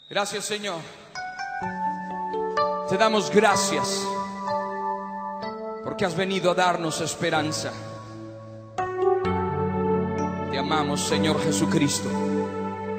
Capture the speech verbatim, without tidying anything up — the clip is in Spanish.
Gracias, Señor. Te damos gracias porque has venido a darnos esperanza. Te amamos, Señor Jesucristo.